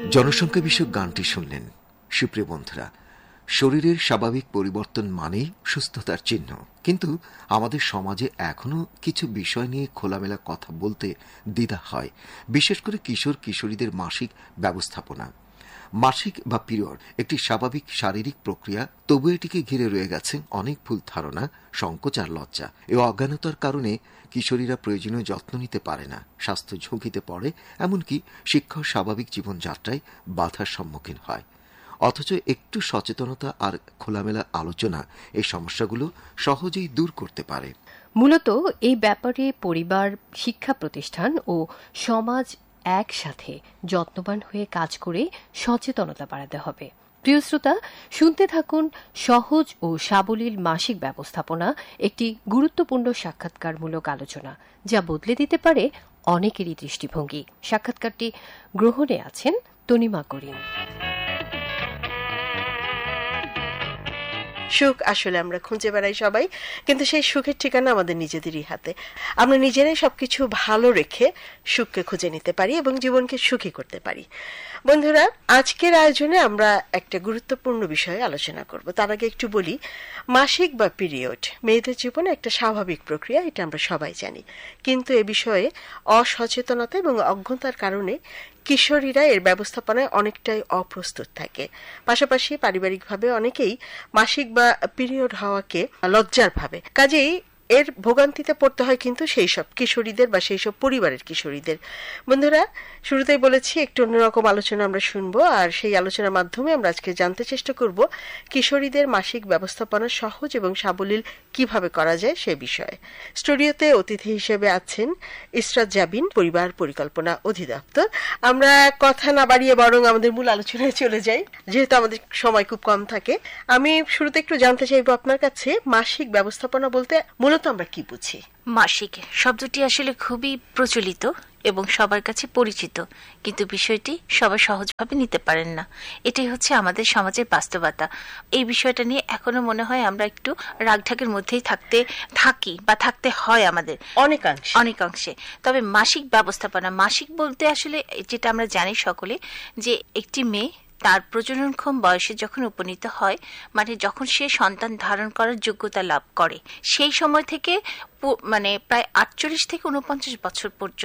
জনসংখ্যা বিষয়ক গানটি শুনলেন। সুপ্রিয় বন্ধুরা, শরীরের স্বাভাবিক পরিবর্তন মানেই সুস্থতার চিহ্ন, কিন্তু আমাদের সমাজে এখনো কিছু বিষয় নিয়ে খোলামেলা কথা বলতে দ্বিধা হয়, বিশেষ করে কিশোর কিশোরীদের মাসিক ব্যবস্থাপনা। মাসিক বা পিরিয়ড একটি স্বাভাবিক শারীরিক প্রক্রিয়া, তবু এটিকে ঘিরে রয়ে গেছে অনেক ভুল ধারণা, সংকোচ আর লজ্জা। এই অজ্ঞানতার কারণে কিশোরীরা প্রয়োজনীয় যত্ন নিতে পারে না, স্বাস্থ্য ঝুঁকিতে পড়ে, এমনকি শিক্ষা ও স্বাভাবিক জীবনযাত্রায় বাধার সম্মুখীন হয়। অথচ একটু সচেতনতা আর খোলামেলা আলোচনা এই সমস্যাগুলো সহজেই দূর করতে পারে। মূলত এই ব্যাপারে পরিবার, শিক্ষা প্রতিষ্ঠান ও সমাজ একসাথে যত্নবান হয়ে কাজ করে সচেতনতা বাড়াতে হবে। প্রিয় শ্রোতা, শুনতে থাকুন সহজ ও সাবলীল মাসিক ব্যবস্থাপনা, একটি গুরুত্বপূর্ণ সাক্ষাৎকারমূলক আলোচনা যা বদলে দিতে পারে অনেকেরই দৃষ্টিভঙ্গি। সাক্ষাৎকারটি গ্রহণে আছেন তনিমা করিম। সুখ আসলে আমরা খুঁজে বেড়াই সবাই, কিন্তু সেই সুখের ঠিকানা আমাদের নিজেদেরই হাতে। আমরা নিজেরাই সবকিছু ভালো রেখে সুখকে খুঁজে নিতে পারি এবং জীবনকে সুখী করতে পারি। বন্ধুরা, আজকের আয়োজনে আমরা একটা গুরুত্বপূর্ণ বিষয়ে আলোচনা করব। তার আগে একটু বলি, মাসিক বা পিরিয়ড মেয়েদের জীবনে একটা স্বাভাবিক প্রক্রিয়া, এটা আমরা সবাই জানি, কিন্তু এ বিষয়ে অসচেতনতা এবং অজ্ঞতার কারণে কিশোরীরা এর ব্যবস্থাপনায় অনেকটাই অপ্রস্তুত থাকে। পাশাপাশি পারিবারিকভাবে অনেকেই মাসিক বা পিরিয়ড হওয়াকে লজ্জার ভাবে, কাজেই এর ভোগান্তিতে পড়তে হয় কিন্তু সেই সব কিশোরীদের বা সেই সব পরিবারের কিশোরীদের। বন্ধুরা, শুরুতেই বলেছি একটু অন্যরকম আলোচনা আমরা শুনবো, আর সেই আলোচনার মাধ্যমে আমরা আজকে জানতে চেষ্টা করব কিশোরীদের মাসিক ব্যবস্থাপনা সহজ এবং সাবলীল কিভাবে করা যায় সে বিষয়ে। স্টুডিওতে অতিথি হিসেবে আছেন ইসরাত জাবিন, পরিবার পরিকল্পনা অধিদপ্তর। আমরা কথা না বাড়িয়ে বরং আমাদের মূল আলোচনায় চলে যাই, যেহেতু আমাদের সময় খুব কম থাকে। আমি শুরুতে একটু জানতে চাইবো আপনার কাছে, মাসিক ব্যবস্থাপনা বলতে মূলত আমরা কি বুঝি? মাসিক শব্দটি আসলে খুবই প্রচলিত এবং সবার কাছে পরিচিত, কিন্তু বিষয়টি সবাই সহজভাবে নিতে পারেন না। এটাই হচ্ছে আমাদের সমাজের বাস্তবতা। এই বিষয়টা নিয়ে এখনো মনে হয় আমরা একটু রাগঢাকের মধ্যেই থাকতে হয় আমাদের অনেকাংশে। তবে মাসিক ব্যবস্থাপনা, মাসিক বলতে আসলে যেটা আমরা জানি সকলে, যে একটি মেয়ে তার প্রজননক্ষম বয়সে যখন উপনীত হয়, মানে যখন সে সন্তান ধারণ করার যোগ্যতা লাভ করে, সেই সময় থেকে প্রায় 48 থেকে 49 বছর পর্যন্ত